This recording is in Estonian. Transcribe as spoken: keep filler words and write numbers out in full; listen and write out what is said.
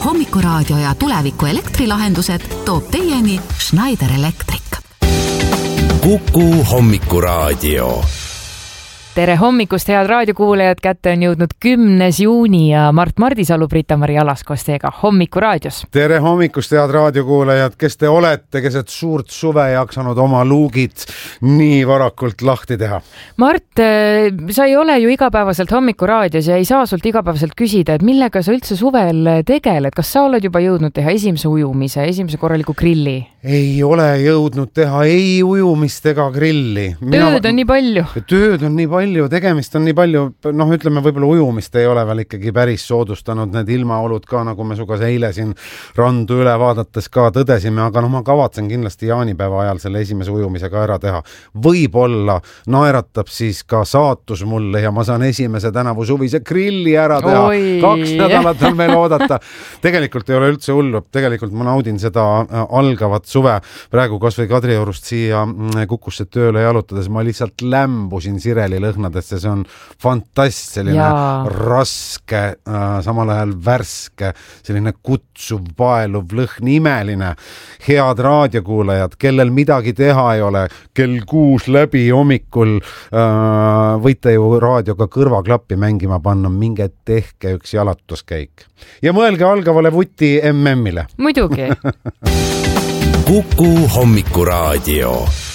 Hommikuraadio ja tuleviku elektrilahendused toob teieni Schneider Electric. Kuku Hommikuraadio. Tere hommikust, head raadiokuulajad, kätte on jõudnud kümnes juuni ja Mart Mardisalu, Brita-Mari Alaskoos teiega Hommikuraadios. Tere hommikust, head raadiokuulajad, kes te olete, kes et suurt suve jaksanud oma luugid nii varakult lahti teha. Mart, sa ei ole ju igapäevaselt Hommikuraadios ja ei saa sult igapäevaselt küsida, et millega sa üldse suvel tegeled. Kas sa oled juba jõudnud teha esimese ujumise, esimese korraliku grilli? Ei ole jõudnud teha ei ujumist ega grilli. Mina... Tööd on nii palju. Tööd on nii palju. Palju, tegemist on nii palju, noh ütleme võib-olla ujumist ei ole veel ikkagi päris soodustanud need ilmaolud ka, nagu me sugas eile siin randu üle vaadates ka tõdesime, aga noh ma kavatsen kindlasti jaanipäeva ajal selle esimese ujumisega ära teha. Võib-olla naeratab siis ka saatus mulle ja ma saan esimese tänavu suvise grilli ära teha. Oi. Kaks nädalat on veel oodata. Tegelikult ei ole üldse hullu, tegelikult ma naudin seda algavat suve. Praegu kas või Kadriorust siia Kukusse tööle jalutades ma lihtsalt lämbusin Sireli lõhnadesse, see on fantastiline, raske, äh, samal ajal värske, selline kutsuv, paeluv lõhn, imeline. Head raadiokuulajad, kellel midagi teha ei ole, kell kuus läbi hommikul äh, võite ju raadioga kõrvaklappi mängima panna, minge tehke üks jalatuskäik. Ja mõelge algavale vuti M M-ile. Muidugi. Kuku Hommikuraadio.